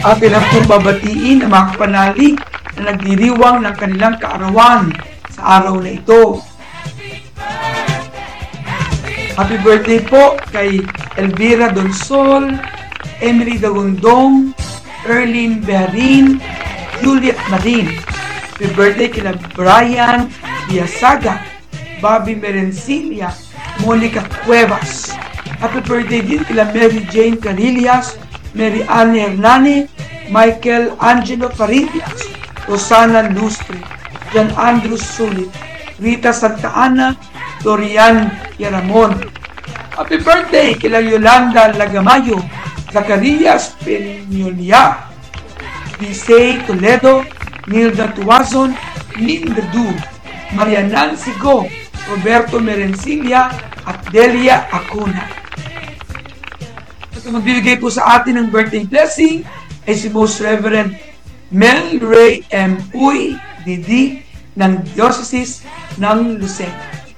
Atin ang pong babatiin ang mga kapanalig na nagdiriwang ng kanilang kaarawan sa araw na ito. Happy birthday po kay Elvira Donsol, Emily Dagundong, Erlyn Beharin, Juliet Marin. Happy birthday kila Brian Biasaga, Bobby Merencilia, Monica Cuevas. Happy birthday din kila Mary Jane Carillas, Mary Anne Hernani, Michael Angelo Farillas, Rosana Lustre, John Andrew Sulit, Rita Santa Ana, Dorian Yaramon. Happy birthday kila Yolanda Lagamayo, Zacarias Peñolia, Bisay Toledo, Nilda Tuazon, Linda Du, Maria Nancy Go, Roberto Merencilia, at Delia Acuna. At magbibigay po sa atin ng birthday blessing ay si Most Reverend Mel Ray M. Uy Didi ng Diocese ng Lucena.